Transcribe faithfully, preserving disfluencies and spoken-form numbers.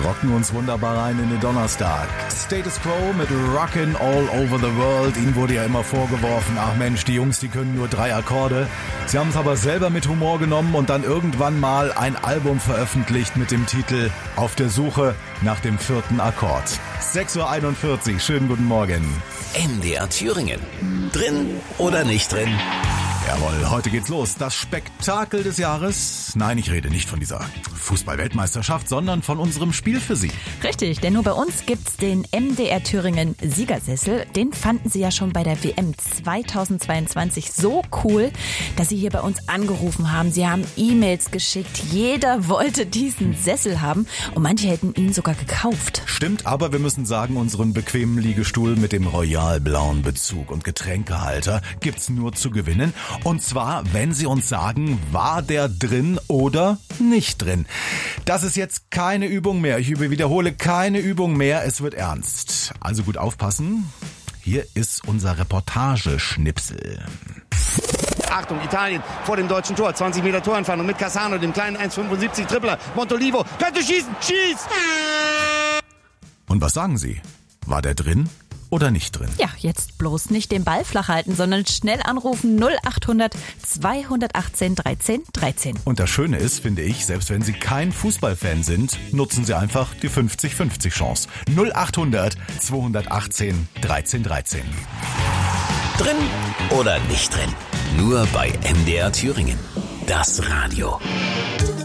rocken uns wunderbar rein in den Donnerstag. Status Quo mit Rockin' All Over the World. Ihnen wurde ja immer vorgeworfen, ach Mensch, die Jungs, die können nur drei Akkorde. Sie haben es aber selber mit Humor genommen und dann irgendwann mal ein Album veröffentlicht mit dem Titel Auf der Suche nach dem vierten Akkord. sechs Uhr einundvierzig, schönen guten Morgen. M D R Thüringen. Drin oder nicht drin? Jawohl, heute geht's los. Das Spektakel des Jahres. Nein, ich rede nicht von dieser Fußball-Weltmeisterschaft, sondern von unserem Spiel für Sie. Richtig, denn nur bei uns gibt's den M D R Thüringen Siegersessel. Den fanden Sie ja schon bei der W M zweitausendzweiundzwanzig so cool, dass Sie hier bei uns angerufen haben. Sie haben E-Mails geschickt. Jeder wollte diesen Sessel haben und manche hätten ihn sogar gekauft. Stimmt, aber wir müssen sagen, unseren bequemen Liegestuhl mit dem royal-blauen Bezug und Getränkehalter gibt's nur zu gewinnen. Und zwar, wenn Sie uns sagen, war der drin oder nicht drin. Das ist jetzt keine Übung mehr. Ich wiederhole, keine Übung mehr. Es wird ernst. Also gut aufpassen. Hier ist unser Reportageschnipsel. Achtung, Italien vor dem deutschen Tor. zwanzig Meter Torentfernung mit Cassano, dem kleinen eins Komma fünfundsiebzig Tripler. Montolivo könnte schießen. Schießt! Und was sagen Sie? War der drin oder nicht drin? Ja, jetzt bloß nicht den Ball flach halten, sondern schnell anrufen null achthundert zweihundertachtzehn dreizehn dreizehn. Und das Schöne ist, finde ich, selbst wenn Sie kein Fußballfan sind, nutzen Sie einfach die fünfzig fünfzig Chance. null achthundert zweihundertachtzehn dreizehn dreizehn. Drin oder nicht drin? Nur bei M D R Thüringen. Das Radio.